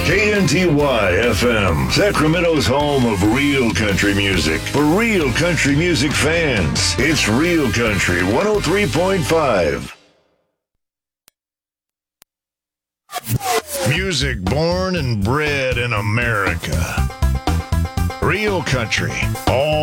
KNTY FM, Sacramento's home of real country music. For real country music fans, it's Real Country 103.5. Music born and bred in America. Real country, all